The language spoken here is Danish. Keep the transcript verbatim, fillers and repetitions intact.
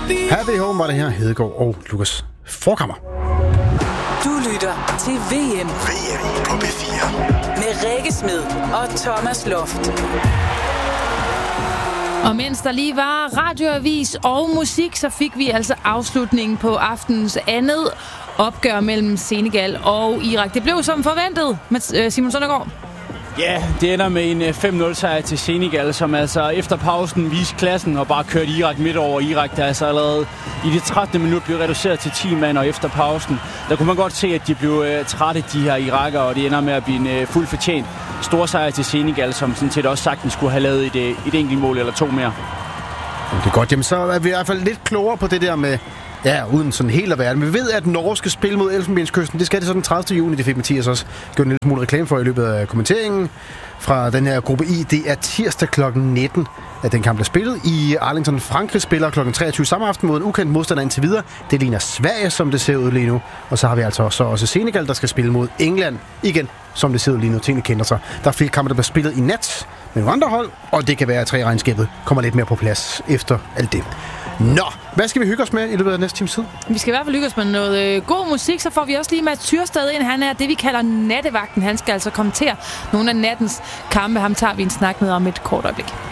Happy Home var det her, Hedegaard og Lukas Forkammer. Du lytter til V M. V M på P fire. Med Rikke Smed og Thomas Loft. Og mens der lige var radioavis og musik, så fik vi altså afslutningen på aftenens andet opgør mellem Senegal og Irak. Det blev som forventet, med Simon Søndergaard. Ja, det ender med en fem nul sejr til Senegal, som altså efter pausen viste klassen og bare kørte Irak midt over. Irak, der altså allerede i det trettende minut blev reduceret til ti mand, og efter pausen, der kunne man godt se, at de blev uh, trætte, de her irakere, og det ender med at blive en uh, fuldt fortjent stor sejr til Senegal, som sådan set også sagtens skulle have lavet et, et enkelt mål eller to mere. Det er godt, jamen så er vi i hvert fald lidt klogere på det der med, ja, uden sådan helt at være. Men vi ved, at Norge skal spille mod Elfenbenskysten. Det skal det så den tredivte juni. Det fik Mathias også gjort en lille smule reklame for i løbet af kommenteringen fra den her gruppe I. Det er tirsdag klokken nitten, at den kamp er spillet i Arlington. Frankrig spiller klokken treogtyve samme aften mod en ukendt modstander indtil videre. Det ligner Sverige, som det ser ud lige nu. Og så har vi altså også, også Senegal, der skal spille mod England igen, som det ser ud lige nu. Tingene kender sig. Der er flere kampe, der bliver spillet i nat med nogle andre hold, og det kan være, at tre-regnskabet kommer lidt mere på plads efter alt det. Nå, hvad skal vi hygge os med i løbet af næste times tid? Vi skal i hvert fald hygge os med noget øh, god musik, så får vi også lige Mads Tyrstad ind. Han er det, vi kalder nattevagten. Han skal altså kommentere nogle af nattens kampe. Ham tager vi en snak med om et kort øjeblik.